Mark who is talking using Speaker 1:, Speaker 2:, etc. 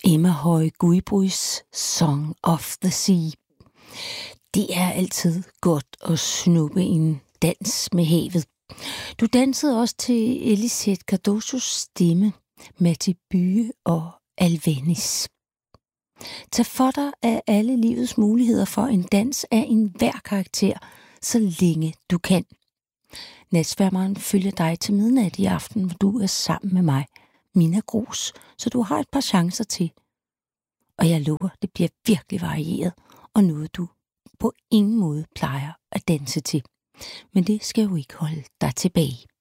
Speaker 1: Emma Høje Guibruys Song of the Sea. Det er altid godt at snuppe en dans med havet. Du dansede også til Elisabeth Cardosos stemme, Matti Bye og Alvenis. Tag for dig af alle livets muligheder for en dans af enhver karakter, så længe du kan. Natsværmeren følger dig til midnat i aften, hvor du er sammen med mig, Mina Grus, så du har et par chancer til. Og jeg lover, det bliver virkelig varieret, og noget du på ingen måde plejer at danse til. Men det skal jo ikke holde dig tilbage.